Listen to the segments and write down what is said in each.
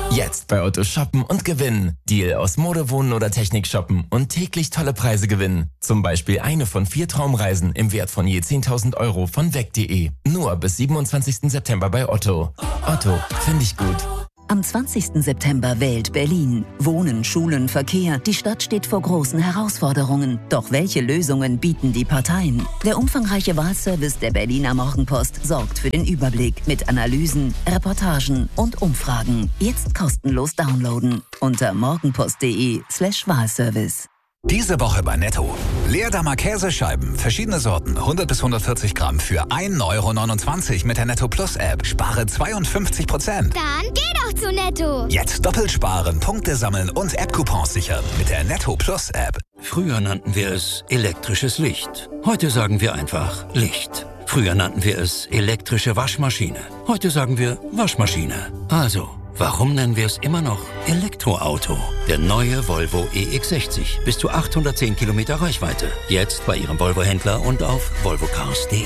Jetzt bei Otto shoppen und gewinnen. Deal aus Mode, Wohnen oder Technik shoppen und täglich tolle Preise gewinnen. Zum Beispiel eine von 4 Traumreisen im Wert von je 10.000 Euro von weg.de. Nur bis 27. September bei Otto. Otto, finde ich gut. Am 20. September wählt Berlin. Wohnen, Schulen, Verkehr. Die Stadt steht vor großen Herausforderungen. Doch welche Lösungen bieten die Parteien? Der umfangreiche Wahlservice der Berliner Morgenpost sorgt für den Überblick mit Analysen, Reportagen und Umfragen. Jetzt kostenlos downloaden unter morgenpost.de/Wahlservice. Diese Woche bei Netto. Leerdammer Käsescheiben, verschiedene Sorten, 100 bis 140 Gramm für 1,29 € mit der Netto Plus App. Spare 52%. Dann geh doch zu Netto. Jetzt doppelt sparen, Punkte sammeln und App-Coupons sichern mit der Netto Plus App. Früher nannten wir es elektrisches Licht. Heute sagen wir einfach Licht. Früher nannten wir es elektrische Waschmaschine. Heute sagen wir Waschmaschine. Also, warum nennen wir es immer noch Elektroauto? Der neue Volvo EX60. Bis zu 810 Kilometer Reichweite. Jetzt bei Ihrem Volvo-Händler und auf volvocars.de.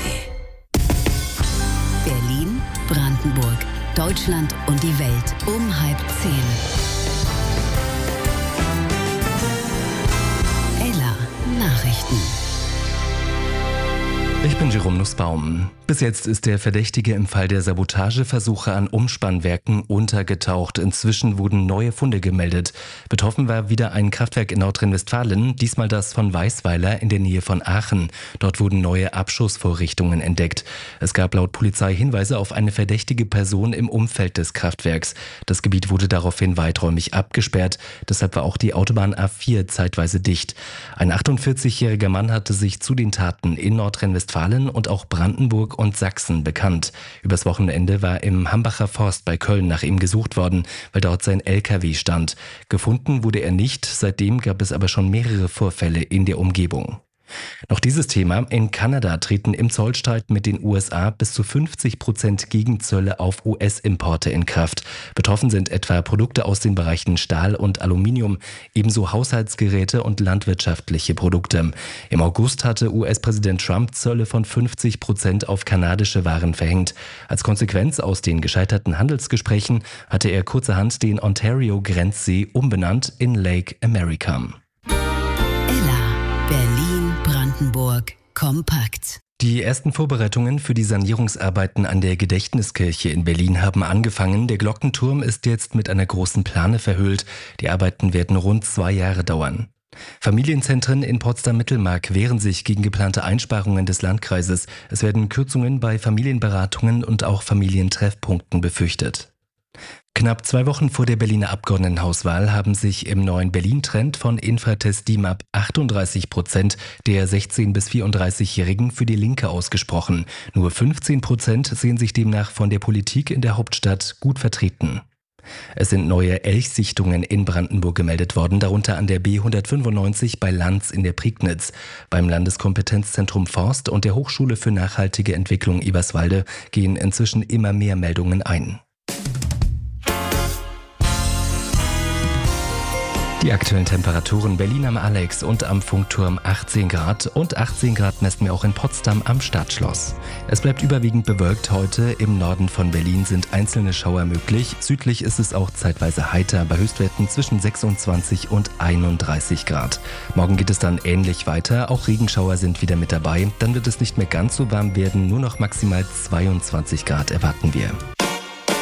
Berlin, Brandenburg, Deutschland und die Welt um 9:30. Ella Nachrichten. Ich bin Jerome Nussbaum. Bis jetzt ist der Verdächtige im Fall der Sabotageversuche an Umspannwerken untergetaucht. Inzwischen wurden neue Funde gemeldet. Betroffen war wieder ein Kraftwerk in Nordrhein-Westfalen, diesmal das von Weißweiler in der Nähe von Aachen. Dort wurden neue Abschussvorrichtungen entdeckt. Es gab laut Polizei Hinweise auf eine verdächtige Person im Umfeld des Kraftwerks. Das Gebiet wurde daraufhin weiträumig abgesperrt. Deshalb war auch die Autobahn A4 zeitweise dicht. Ein 48-jähriger Mann hatte sich zu den Taten in Nordrhein-Westfalen und auch Brandenburg und Sachsen bekannt. Übers Wochenende war im Hambacher Forst bei Köln nach ihm gesucht worden, weil dort sein LKW stand. Gefunden wurde er nicht, seitdem gab es aber schon mehrere Vorfälle in der Umgebung. Noch dieses Thema. In Kanada treten im Zollstreit mit den USA bis zu 50% Gegenzölle auf US-Importe in Kraft. Betroffen sind etwa Produkte aus den Bereichen Stahl und Aluminium, ebenso Haushaltsgeräte und landwirtschaftliche Produkte. Im August hatte US-Präsident Trump Zölle von 50% auf kanadische Waren verhängt. Als Konsequenz aus den gescheiterten Handelsgesprächen hatte er kurzerhand den Ontario-Grenzsee umbenannt in Lake America. Brandenburg kompakt. Die ersten Vorbereitungen für die Sanierungsarbeiten an der Gedächtniskirche in Berlin haben angefangen. Der Glockenturm ist jetzt mit einer großen Plane verhüllt. Die Arbeiten werden rund 2 Jahre dauern. Familienzentren in Potsdam-Mittelmark wehren sich gegen geplante Einsparungen des Landkreises. Es werden Kürzungen bei Familienberatungen und auch Familientreffpunkten befürchtet. Knapp 2 Wochen vor der Berliner Abgeordnetenhauswahl haben sich im neuen Berlin-Trend von Infratest DIMAP 38% der 16- bis 34-Jährigen für die Linke ausgesprochen. Nur 15% sehen sich demnach von der Politik in der Hauptstadt gut vertreten. Es sind neue Elchsichtungen in Brandenburg gemeldet worden, darunter an der B195 bei Lanz in der Prignitz. Beim Landeskompetenzzentrum Forst und der Hochschule für nachhaltige Entwicklung Eberswalde gehen inzwischen immer mehr Meldungen ein. Die aktuellen Temperaturen: Berlin am Alex und am Funkturm 18 Grad und 18 Grad messen wir auch in Potsdam am Stadtschloss. Es bleibt überwiegend bewölkt heute. Im Norden von Berlin sind einzelne Schauer möglich. Südlich ist es auch zeitweise heiter bei Höchstwerten zwischen 26 und 31 Grad. Morgen geht es dann ähnlich weiter. Auch Regenschauer sind wieder mit dabei. Dann wird es nicht mehr ganz so warm werden. Nur noch maximal 22 Grad erwarten wir.